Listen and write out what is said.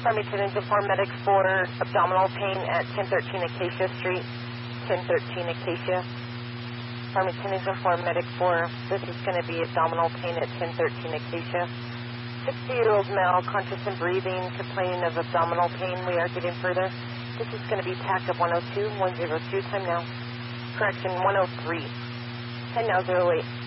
Farmington Engine 4 medic for abdominal pain at 1013 Acacia Street. 1013 Acacia. Farmington Engine 4 medic for, this is going to be abdominal pain at 1013 Acacia. 60-year-old male, conscious and breathing, complaining of abdominal pain. We are getting further. This is going to be TAC of 102, 102, time now. Correction, 103. Time now, 08.